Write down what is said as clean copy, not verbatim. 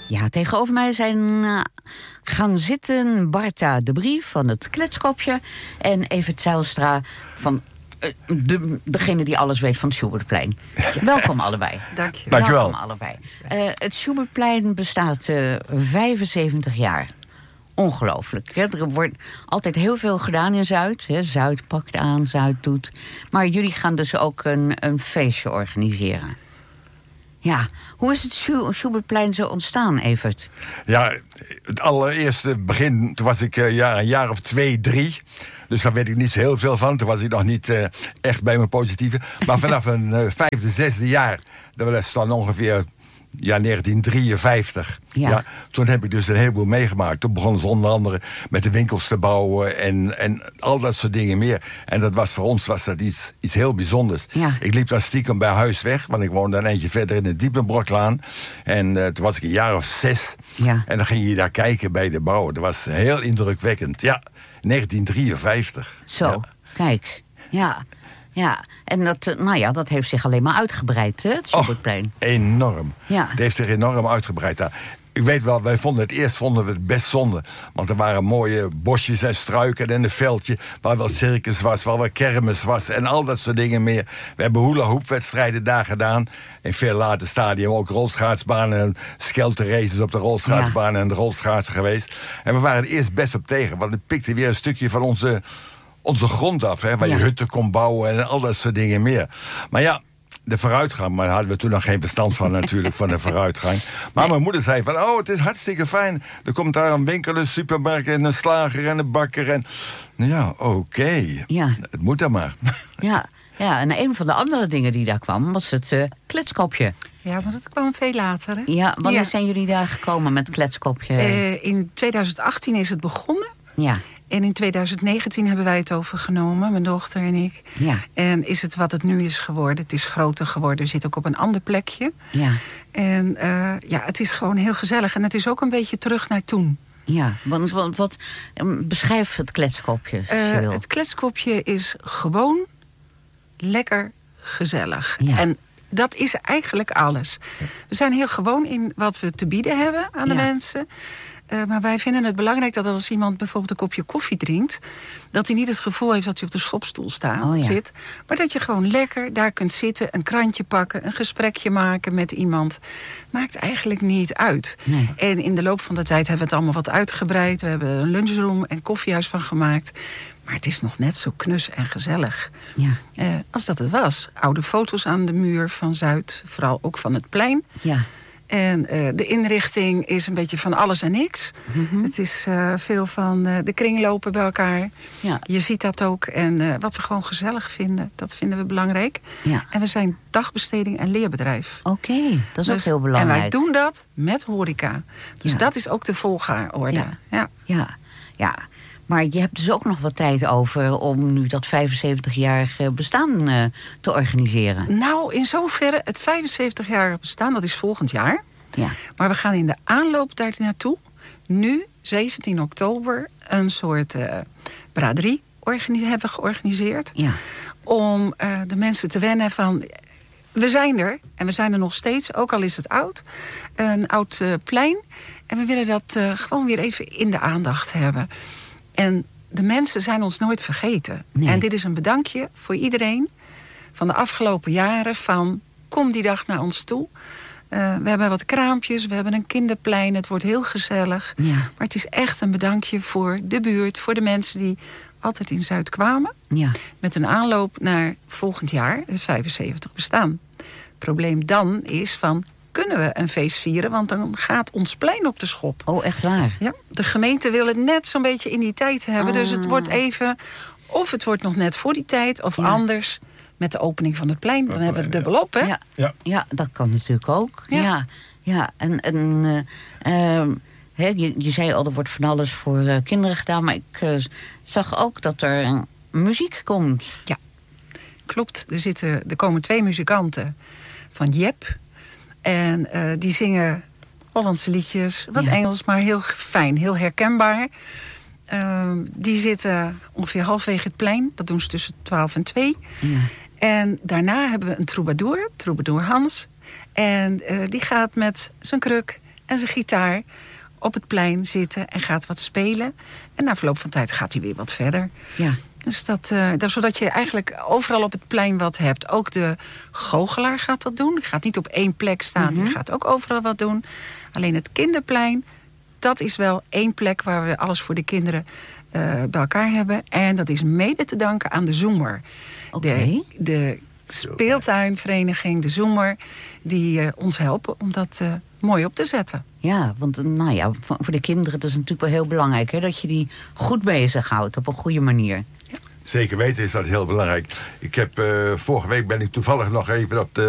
Ja, tegenover mij zijn gaan zitten Barta de Brie van het Kletskopje en Evert Zijlstra van degene die alles weet van het Schubertplein. Welkom allebei. Dank je. Dankjewel. Welkom allebei. Het Schubertplein bestaat 75 jaar. Ongelooflijk. Hè? Er wordt altijd heel veel gedaan in Zuid. Hè? Zuid pakt aan, Zuid doet. Maar jullie gaan dus ook een feestje organiseren. Ja, hoe is het Schubertplein zo ontstaan, Evert? Ja, het allereerste begin, toen was ik een jaar of 2, 3. Dus daar weet ik niet zo heel veel van. Toen was ik nog niet echt bij mijn positieve. Maar vanaf een 5e, 6e jaar, dat was dan ongeveer 1953. Ja, toen heb ik dus een heleboel meegemaakt. Toen begonnen ze onder andere met de winkels te bouwen en al dat soort dingen meer. En dat was voor ons dat iets heel bijzonders. Ja. Ik liep dan stiekem bij huis weg, want ik woonde een eindje verder in de Diepenbroklaan. En toen was ik een jaar of 6. Ja. En dan ging je daar kijken bij de bouw. Dat was heel indrukwekkend. Ja, 1953. Zo, Ja. Kijk. Ja. En dat heeft zich alleen maar uitgebreid, hè, het Schubertplein. Enorm. Ja. Het heeft zich enorm uitgebreid daar. Ik weet wel, vonden we het best zonde. Want er waren mooie bosjes en struiken en een veldje waar wel circus was, waar wel kermis was en al dat soort dingen meer. We hebben hula-hoopwedstrijden daar gedaan. In veel later stadium ook rolschaatsbanen en skelterraces op de rolschaatsbanen en de rolschaatsen geweest. En we waren er eerst best op tegen, want het pikte weer een stukje van onze grond af, hè, waar je hutten kon bouwen en al dat soort dingen meer. Maar ja, de vooruitgang, maar daar hadden we toen nog geen verstand van natuurlijk, van de vooruitgang. Maar mijn moeder zei van, het is hartstikke fijn. Er komt daar een winkel, een supermarkt en een slager en een bakker. En nou ja, oké. Ja. Het moet dan maar. Ja, en een van de andere dingen die daar kwam was het Kletskopje. Ja, maar dat kwam veel later, hè? Ja, wanneer zijn jullie daar gekomen met Kletskopje? In 2018 is het begonnen. Ja. En in 2019 hebben wij het overgenomen, mijn dochter en ik. Ja. En is het wat het nu is geworden. Het is groter geworden, zit ook op een ander plekje. Ja. En het is gewoon heel gezellig. En het is ook een beetje terug naar toen. Ja, want wat beschrijf het Kletskopje? Het Kletskopje is gewoon lekker gezellig. Ja. En dat is eigenlijk alles. We zijn heel gewoon in wat we te bieden hebben aan de mensen. Maar wij vinden het belangrijk dat als iemand bijvoorbeeld een kopje koffie drinkt, dat hij niet het gevoel heeft dat hij op de schopstoel zit. Maar dat je gewoon lekker daar kunt zitten, een krantje pakken, een gesprekje maken met iemand. Maakt eigenlijk niet uit. Nee. En in de loop van de tijd hebben we het allemaal wat uitgebreid. We hebben een lunchroom en koffiehuis van gemaakt. Maar het is nog net zo knus en gezellig als dat het was. Oude foto's aan de muur van Zuid, vooral ook van het plein. Ja. En de inrichting is een beetje van alles en niks. Mm-hmm. Het is veel van de kringlopen bij elkaar. Ja. Je ziet dat ook. En wat we gewoon gezellig vinden, dat vinden we belangrijk. Ja. En we zijn dagbesteding en leerbedrijf. Oké, dat is ook heel belangrijk. En wij doen dat met horeca. Dus Ja. dat is ook de volgaarorde. Ja. Maar je hebt dus ook nog wat tijd over om nu dat 75-jarige bestaan te organiseren. Nou, in zoverre, het 75-jarige bestaan, dat is volgend jaar. Ja. Maar we gaan in de aanloop daar naartoe, nu, 17 oktober, een soort braderie hebben georganiseerd. Ja. Om de mensen te wennen van, we zijn er. En we zijn er nog steeds, ook al is het oud. Een oud plein. En we willen dat gewoon weer even in de aandacht hebben. En de mensen zijn ons nooit vergeten. Nee. En dit is een bedankje voor iedereen van de afgelopen jaren van, kom die dag naar ons toe. We hebben wat kraampjes, we hebben een kinderplein, het wordt heel gezellig. Ja. Maar het is echt een bedankje voor de buurt, voor de mensen die altijd in Zuid kwamen. Ja. Met een aanloop naar volgend jaar, het 75 bestaan. Het probleem dan is van, kunnen we een feest vieren? Want dan gaat ons plein op de schop. Oh, echt waar? Ja, de gemeente wil het net zo'n beetje in die tijd hebben. Dus het wordt even, of het wordt nog net voor die tijd, of anders met de opening van het plein. Dan hebben we het dubbel op, hè? Ja, dat kan natuurlijk ook. Ja. Je zei al, er wordt van alles voor kinderen gedaan. Maar ik zag ook dat er muziek komt. Ja, klopt. Er komen 2 muzikanten van Jep. En die zingen Hollandse liedjes, wat Engels, maar heel fijn, heel herkenbaar. Die zitten ongeveer halfwege het plein. Dat doen ze tussen 12 en 2. Ja. En daarna hebben we een troubadour Hans. En die gaat met zijn kruk en zijn gitaar op het plein zitten en gaat wat spelen. En na verloop van tijd gaat hij weer wat verder. Ja. Dus zodat je eigenlijk overal op het plein wat hebt. Ook de goochelaar gaat dat doen. Die gaat niet op één plek staan. Die gaat ook overal wat doen. Alleen het kinderplein, dat is wel één plek waar we alles voor de kinderen bij elkaar hebben. En dat is mede te danken aan de Zoemer. Oké. De speeltuinvereniging, de Zoemer, die ons helpen om dat mooi op te zetten. Ja, want voor de kinderen is het natuurlijk wel heel belangrijk, hè, dat je die goed bezighoudt op een goede manier. Zeker weten is dat heel belangrijk. Vorige week ben ik toevallig nog even op de